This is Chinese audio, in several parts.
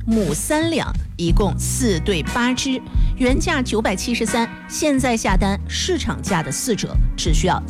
母3两，一共4对8只，原价973，现在下单市场价的4折，只需要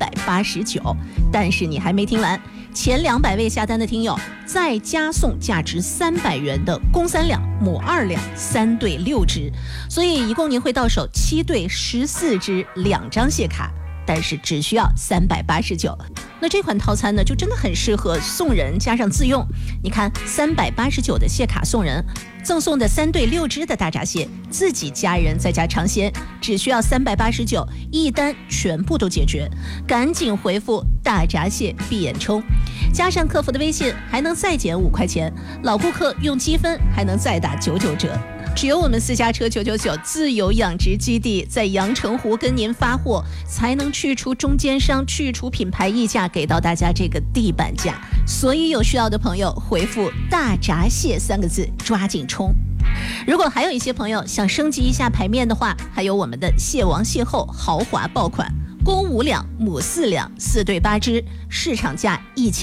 389。但是你还没听完，前200位下单的听友再加送价值300元的公3两、母2两3对6只，所以一共您会到手7对14只2张谢卡，但是只需要389。那这款套餐呢，就真的很适合送人加上自用。你看，389的谢卡送人，赠送的3对6只的大闸蟹，自己家人在家尝鲜，只需要389，一单全部都解决。赶紧回复大闸蟹闭眼冲，加上客服的微信，还能再减5块钱。老顾客用积分还能再打99折。只有我们私家车999自有养殖基地在阳澄湖跟您发货，才能去除中间商，去除品牌溢价，给到大家这个地板价。所以有需要的朋友回复大闸蟹3个字，抓紧冲。如果还有一些朋友想升级一下牌面的话，还有我们的蟹王蟹后豪华爆款，公5两，母4两，4对8只，市场价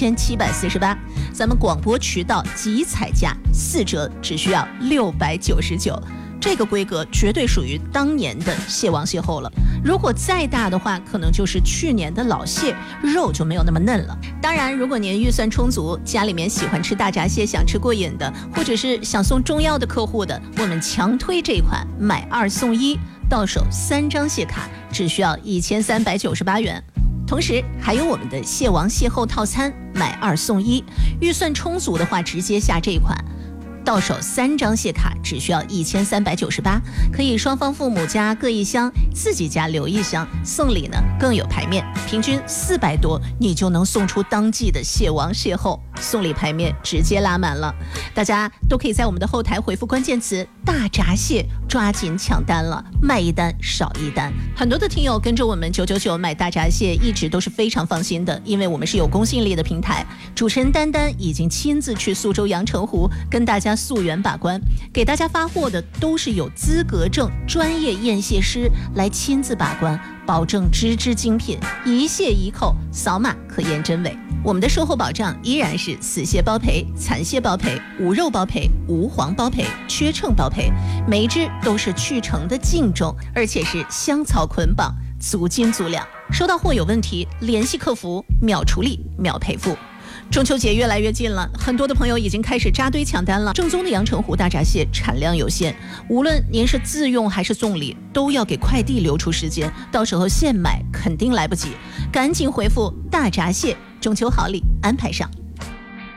1748，咱们广播渠道即采价4折，只需要699。这个规格绝对属于当年的蟹王蟹后了，如果再大的话，可能就是去年的老蟹，肉就没有那么嫩了。当然，如果您预算充足，家里面喜欢吃大闸蟹，想吃过瘾的，或者是想送中药的客户的，我们强推这款买2送1，到手3张蟹卡，只需要1398元。同时还有我们的蟹王蟹后套餐，买2送1，预算充足的话，直接下这款。到手3张蟹卡，只需要1398，可以双方父母家各1箱，自己家留1箱，送礼呢更有排面，平均400多，你就能送出当季的蟹王蟹后，送礼排面直接拉满了。大家都可以在我们的后台回复关键词大闸蟹，抓紧抢单了，卖1单少1单。很多的听友跟着我们999买大闸蟹，一直都是非常放心的，因为我们是有公信力的平台。主持人丹丹已经亲自去苏州阳澄湖跟大家溯源把关，给大家发货的都是有资格证专业验蟹师来亲自把关，保证只精品，一蟹一扣，扫码可验真伪。我们的售后保障依然是死蟹包赔、残蟹包赔、无肉包赔、无黄包赔、缺秤包赔，每一只都是去成的净重，而且是香草捆绑，足斤足两。收到货有问题，联系客服，秒处理，秒赔付。中秋节越来越近了，很多的朋友已经开始扎堆抢单了。正宗的阳澄湖大闸蟹产量有限，无论您是自用还是送礼，都要给快递留出时间，到时候现买肯定来不及。赶紧回复大闸蟹，中秋好礼安排上。